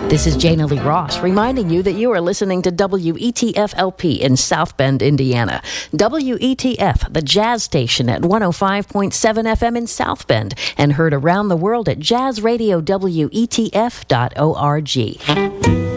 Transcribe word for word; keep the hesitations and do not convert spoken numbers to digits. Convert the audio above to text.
This is Jana Lee Ross reminding you that you are listening to W E T F L P in South Bend, Indiana. W E T F, the jazz station at one oh five point seven F M in South Bend, and heard around the world at jazz radio W E T F dot org.